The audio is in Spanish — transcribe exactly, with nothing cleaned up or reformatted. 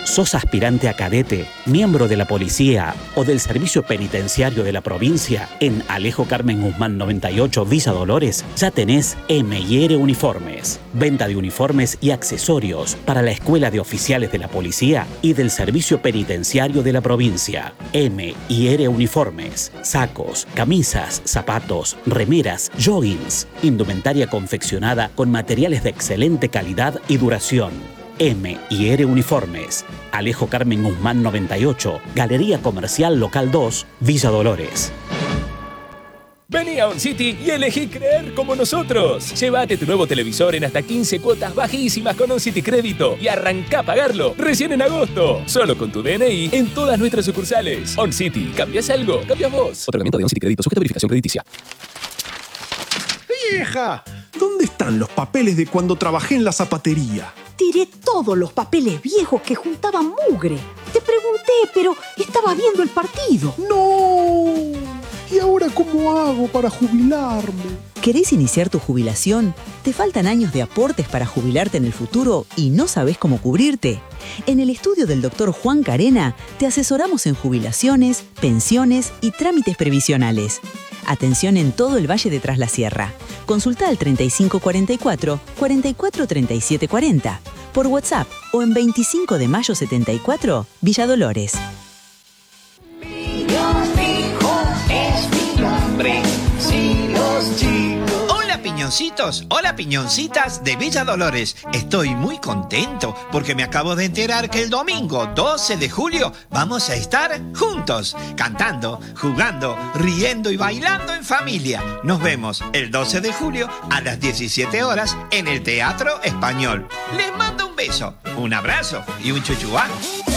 ¿Sos aspirante a cadete, miembro de la policía o del servicio penitenciario de la provincia? En Alejo Carmen Guzmán noventa y ocho, Villa Dolores, ya tenés M y R Uniformes. Venta de uniformes y accesorios para la Escuela de Oficiales de la Policía y del Servicio Penitenciario de la provincia. M y R Uniformes. Sacos, camisas, zapatos, remeras, joggings. Indumentaria confeccionada con materiales de excelente calidad y duración. M y R Uniformes. Alejo Carmen Guzmán noventa y ocho, Galería Comercial Local dos, Villa Dolores. Vení a OnCity y elegí creer como nosotros. Llévate tu nuevo televisor en hasta quince cuotas bajísimas con OnCity Crédito y arrancá a pagarlo recién en agosto. Solo con tu D N I en todas nuestras sucursales. OnCity, ¿cambias algo? ¿Cambias vos? Otorgamiento de OnCity Crédito sujeto a verificación crediticia. ¡Vieja! ¿Dónde están los papeles de cuando trabajé en la zapatería? Tiré todos los papeles viejos que juntaban mugre. Te pregunté, pero estaba viendo el partido. ¡No! ¿Y ahora cómo hago para jubilarme? ¿Querés iniciar tu jubilación? ¿Te faltan años de aportes para jubilarte en el futuro y no sabés cómo cubrirte? En el estudio del doctor Juan Carena te asesoramos en jubilaciones, pensiones y trámites previsionales. Atención en todo el Valle de Tras la Sierra. Consulta al treinta y cinco cuarenta y cuatro, cuarenta y cuatro treinta y siete cuarenta por WhatsApp o en veinticinco de mayo setenta y cuatro, Villa Dolores. Hola piñoncitos, hola piñoncitas de Villa Dolores. Estoy muy contento porque me acabo de enterar que el domingo doce de julio vamos a estar juntos, cantando, jugando, riendo y bailando en familia. Nos vemos el doce de julio a las diecisiete horas en el Teatro Español. Les mando un beso, un abrazo y un chuchuá.